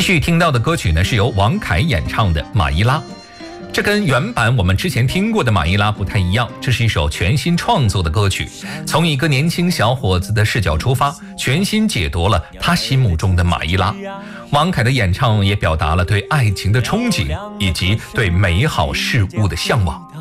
继续听到的歌曲呢，是由王凯演唱的《马伊拉》。这跟原版我们之前听过的马伊拉不太一样，这是一首全新创作的歌曲，从一个年轻小伙子的视角出发，全新解读了他心目中的马伊拉。王凯的演唱也表达了对爱情的憧憬以及对美好事物的向往。